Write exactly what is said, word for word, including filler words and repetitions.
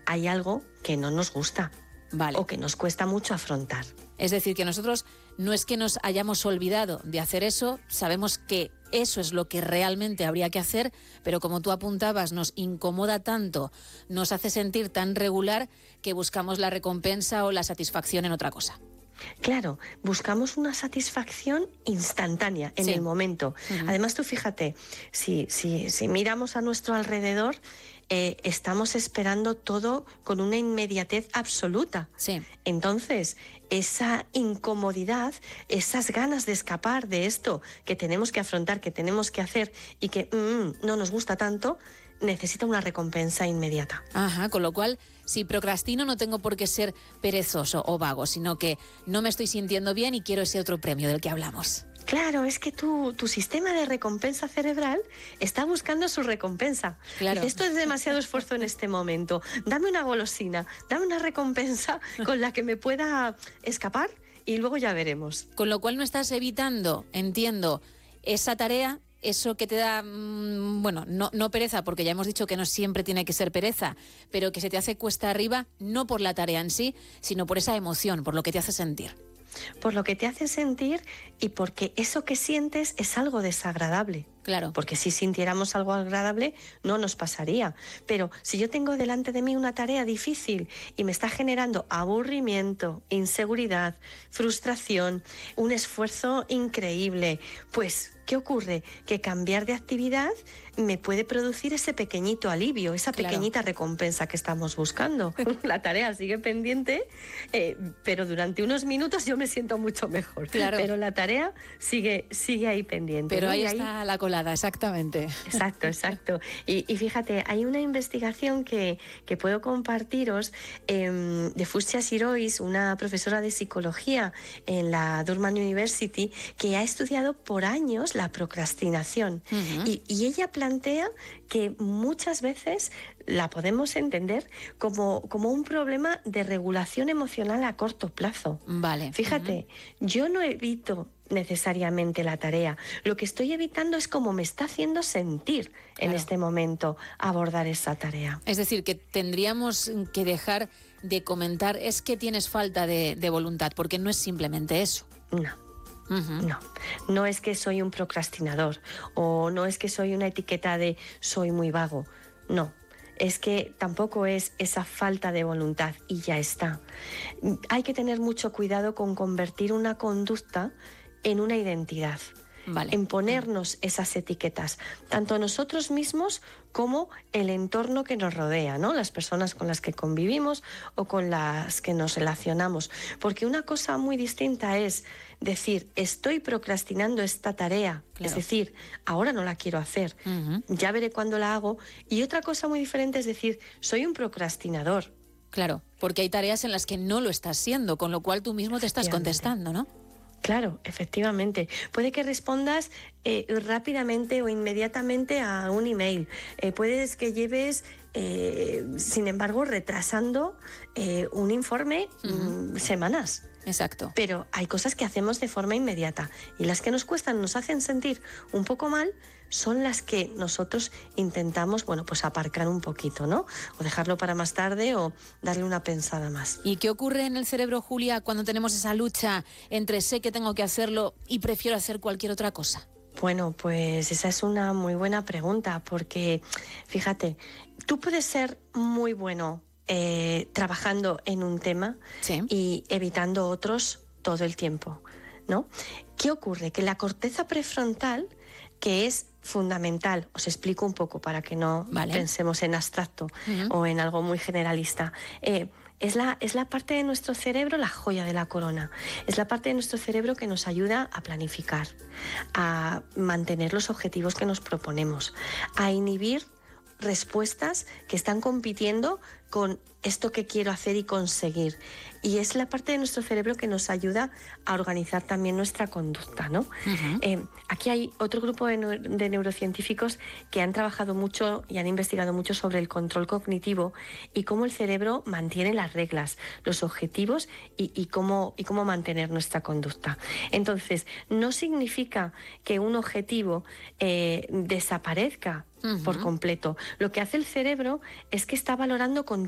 hay algo que no nos gusta. Vale. O que nos cuesta mucho afrontar. Es decir, que nosotros no es que nos hayamos olvidado de hacer eso, sabemos que eso es lo que realmente habría que hacer, pero como tú apuntabas, nos incomoda tanto, nos hace sentir tan regular que buscamos la recompensa o la satisfacción en otra cosa. Claro, buscamos una satisfacción instantánea, en sí. el momento. Uh-huh. Además, tú fíjate, si, si, si miramos a nuestro alrededor, eh, estamos esperando todo con una inmediatez absoluta. Sí. Entonces, esa incomodidad, esas ganas de escapar de esto que tenemos que afrontar, que tenemos que hacer y que mm, no nos gusta tanto, necesita una recompensa inmediata. Ajá, con lo cual, si procrastino no tengo por qué ser perezoso o vago, sino que no me estoy sintiendo bien y quiero ese otro premio del que hablamos. Claro, es que tu, tu sistema de recompensa cerebral está buscando su recompensa. Claro. Dice, esto es demasiado esfuerzo en este momento. Dame una golosina, dame una recompensa con la que me pueda escapar y luego ya veremos. Con lo cual no estás evitando, entiendo, esa tarea, eso que te da, mmm, bueno, no, no pereza, porque ya hemos dicho que no siempre tiene que ser pereza, pero que se te hace cuesta arriba, no por la tarea en sí, sino por esa emoción, por lo que te hace sentir. Por lo que te hace sentir y porque eso que sientes es algo desagradable. Claro. Porque si sintiéramos algo agradable no nos pasaría. Pero si yo tengo delante de mí una tarea difícil y me está generando aburrimiento, inseguridad, frustración, un esfuerzo increíble, pues ¿qué ocurre? Que cambiar de actividad me puede producir ese pequeñito alivio, esa claro. pequeñita recompensa que estamos buscando. La tarea sigue pendiente, eh, pero durante unos minutos yo me siento mucho mejor. Claro. Pero la tarea sigue, sigue ahí pendiente. Pero ¿no? ahí y está ahí... la colada, exactamente. Exacto, exacto. Y, y fíjate, hay una investigación que, que puedo compartiros eh, de Fusia Sirois, una profesora de psicología en la Durham University, que ha estudiado por años la procrastinación. Uh-huh. y, y ella plantea que muchas veces la podemos entender como, como un problema de regulación emocional a corto plazo. Vale. Fíjate, uh-huh. yo no evito necesariamente la tarea. Lo que estoy evitando es cómo me está haciendo sentir en claro. este momento abordar esa tarea. Es decir, que tendríamos que dejar de comentar es que tienes falta de, de voluntad, porque no es simplemente eso. No. Uh-huh. No, no es que soy un procrastinador o no es que soy una etiqueta de soy muy vago. No, es que tampoco es esa falta de voluntad y ya está. Hay que tener mucho cuidado con convertir una conducta en una identidad. Vale. En ponernos esas etiquetas, tanto nosotros mismos como el entorno que nos rodea, ¿no? Las personas con las que convivimos o con las que nos relacionamos. Porque una cosa muy distinta es decir, estoy procrastinando esta tarea, claro. es decir, ahora no la quiero hacer, uh-huh. ya veré cuándo la hago. Y otra cosa muy diferente es decir, soy un procrastinador. Claro, porque hay tareas en las que no lo estás siendo, con lo cual tú mismo te estás contestando, ¿no? Claro, efectivamente. Puede que respondas eh, rápidamente o inmediatamente a un email. Eh, puedes que lleves, eh, sin embargo, retrasando eh, un informe uh-huh. mmm, semanas. Exacto. Pero hay cosas que hacemos de forma inmediata y las que nos cuestan, nos hacen sentir un poco mal, son las que nosotros intentamos, bueno, pues aparcar un poquito, ¿no? O dejarlo para más tarde o darle una pensada más. ¿Y qué ocurre en el cerebro, Julia, cuando tenemos esa lucha entre sé que tengo que hacerlo y prefiero hacer cualquier otra cosa? Bueno, pues esa es una muy buena pregunta porque, fíjate, tú puedes ser muy bueno eh, trabajando en un tema sí. y evitando otros todo el tiempo, ¿no? ¿Qué ocurre? Que la corteza prefrontal, que es fundamental, os explico un poco para que no vale. pensemos en abstracto uh-huh. o en algo muy generalista, eh, es la, es la parte de nuestro cerebro, la joya de la corona, es la parte de nuestro cerebro que nos ayuda a planificar, a mantener los objetivos que nos proponemos, a inhibir respuestas que están compitiendo con esto que quiero hacer y conseguir. Y es la parte de nuestro cerebro que nos ayuda a organizar también nuestra conducta, ¿no? Uh-huh. Eh, aquí hay otro grupo de, de neurocientíficos que han trabajado mucho y han investigado mucho sobre el control cognitivo y cómo el cerebro mantiene las reglas, los objetivos y, y, cómo, y cómo mantener nuestra conducta. Entonces, no significa que un objetivo eh, desaparezca uh-huh. por completo. Lo que hace el cerebro es que está valorando con